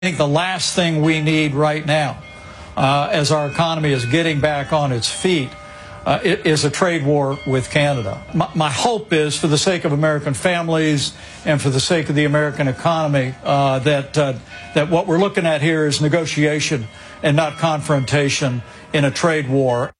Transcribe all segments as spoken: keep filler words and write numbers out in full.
I think the last thing we need right now, uh, as our economy is getting back on its feet, uh, is a trade war with Canada. My, my hope is, for the sake of American families and for the sake of the American economy, uh, that uh, that what we're looking at here is negotiation and not confrontation in a trade war.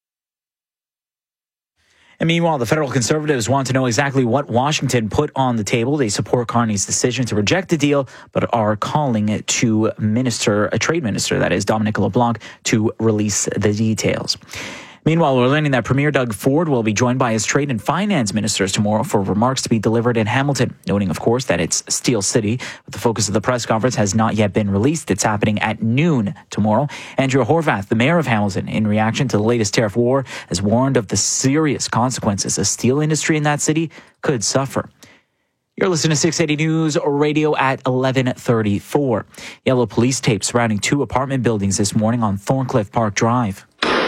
And meanwhile, the federal conservatives want to know exactly what Washington put on the table. They support Carney's decision to reject the deal, but are calling it to minister, a trade minister, that is Dominic LeBlanc, to release the details. Meanwhile, we're learning that Premier Doug Ford will be joined by his trade and finance ministers tomorrow for remarks to be delivered in Hamilton, noting, of course, that it's Steel City. But the focus of the press conference has not yet been released. It's happening at noon tomorrow. Andrea Horvath, the mayor of Hamilton, in reaction to the latest tariff war, has warned of the serious consequences the steel industry in that city could suffer. You're listening to six eighty News Radio at eleven thirty-four. Yellow police tape surrounding two apartment buildings this morning on Thorncliffe Park Drive.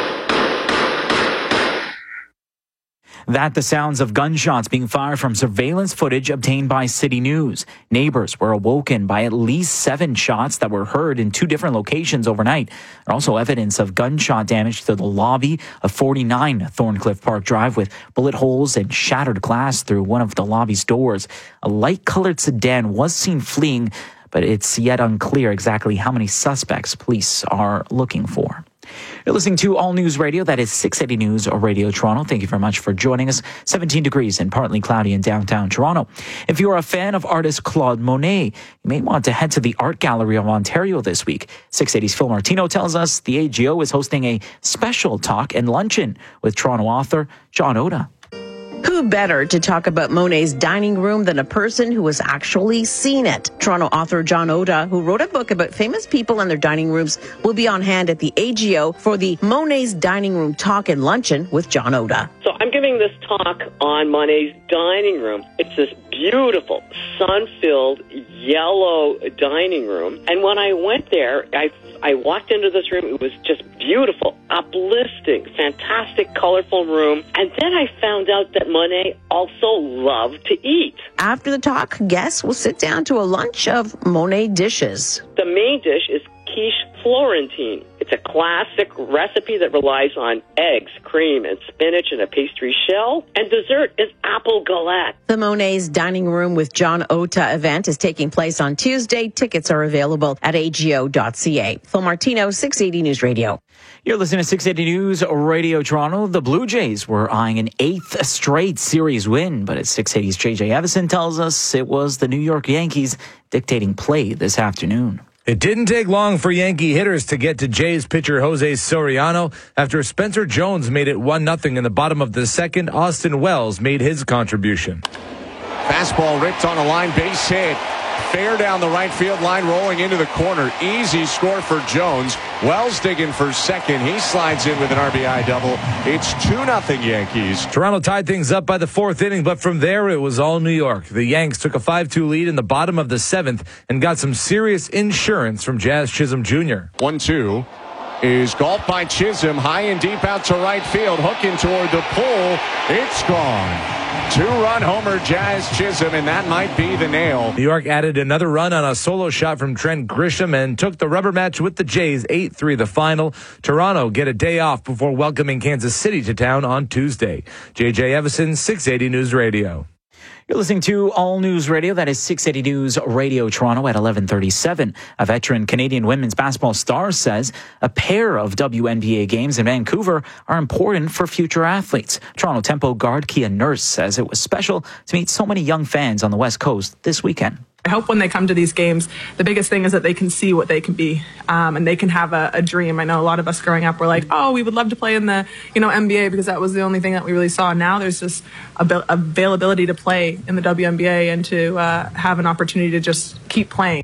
That the sounds of gunshots being fired from surveillance footage obtained by City News. Neighbors were awoken by at least seven shots that were heard in two different locations overnight. There are also evidence of gunshot damage to the lobby of forty-nine Thorncliffe Park Drive, with bullet holes and shattered glass through one of the lobby's doors. A light-colored sedan was seen fleeing, but it's yet unclear exactly how many suspects police are looking for. You're listening to All News Radio. That is six eighty News Radio Toronto. Thank you very much for joining us. seventeen degrees and partly cloudy in downtown Toronto. If you are a fan of artist Claude Monet, you may want to head to the Art Gallery of Ontario this week. six eighty's Phil Martino tells us the A G O is hosting a special talk and luncheon with Toronto author John Oda. Who better to talk about Monet's dining room than a person who has actually seen it? Toronto author John Oda, who wrote a book about famous people and their dining rooms, will be on hand at the A G O for the Monet's Dining Room Talk and Luncheon with John Oda. So I'm giving this talk on Monet's dining room. It's this beautiful, sun-filled, yellow dining room. And when I went there, I I walked into this room. It was just beautiful, uplifting, fantastic, colorful room. And then I found out that Monet also loved to eat. After the talk, guests will sit down to a lunch of Monet dishes. The main dish is quiche Florentine. It's a classic recipe that relies on eggs, cream, and spinach in a pastry shell. And dessert is apple galette. The Monet's Dining Room with John Oda event is taking place on Tuesday. Tickets are available at A G O dot C A. Phil Martino, six eighty News Radio. You're listening to six eighty News Radio Toronto. The Blue Jays were eyeing an eighth straight series win, but as six eighty's J J Evison tells us, it was the New York Yankees dictating play this afternoon. It didn't take long for Yankee hitters to get to Jays pitcher Jose Soriano. After Spencer Jones made it one nothing in the bottom of the second, Austin Wells made his contribution. Fastball ripped on a line, base hit. Fair down the right field line, rolling into the corner. Easy score for Jones. Wells digging for second. He slides in with an R B I double. It's two nothing Yankees. Toronto tied things up by the fourth inning, but from there it was all New York. The Yanks took a five two lead in the bottom of the seventh and got some serious insurance from Jazz Chisholm Junior one two is golfed by Chisholm. High and deep out to right field. Hooking toward the pole. It's gone. Two-run homer, Jazz Chisholm, and that might be the nail. New York added another run on a solo shot from Trent Grisham and took the rubber match with the Jays, eight three the final. Toronto get a day off before welcoming Kansas City to town on Tuesday. J J Evison, six eighty News Radio. You're listening to All News Radio. That is six eighty News Radio Toronto at eleven thirty-seven. A veteran Canadian women's basketball star says a pair of W N B A games in Vancouver are important for future athletes. Toronto Tempo guard Kia Nurse says it was special to meet so many young fans on the West Coast this weekend. I hope when they come to these games, the biggest thing is that they can see what they can be, um, and they can have a, a dream. I know a lot of us growing up were like, oh, we would love to play in the, you know, N B A because that was the only thing that we really saw. Now there's just a availability to play in the W N B A and to uh, have an opportunity to just keep playing.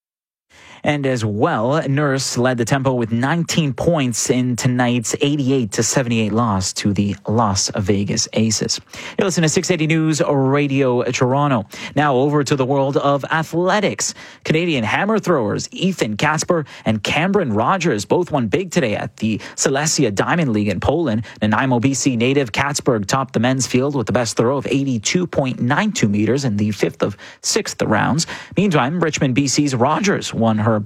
And as well, Nurse led the Tempo with nineteen points in tonight's eighty-eight to seventy-eight loss to the Las Vegas Aces. You're listening to six eighty News Radio Toronto. Now over to the world of athletics. Canadian hammer throwers Ethan Kasper and Cameron Rogers both won big today at the Silesia Diamond League in Poland. Nanaimo, B C native Katzberg topped the men's field with the best throw of eighty-two point nine two meters in the fifth of sixth rounds. Meantime, Richmond, B C's Rogers won her